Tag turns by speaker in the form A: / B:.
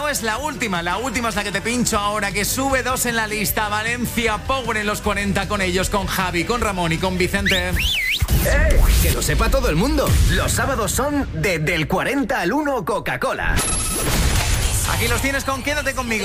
A: no es la última es la que te pincho ahora, que sube 2 en la lista. Valencia Power en los 40 con ellos, con Javi, con Ramón y con Vicente.
B: ¡Eh! Que lo sepa todo el mundo. Los sábados son de Del 40 al 1 Coca-Cola.
A: Aquí los tienes con Quédate Conmigo.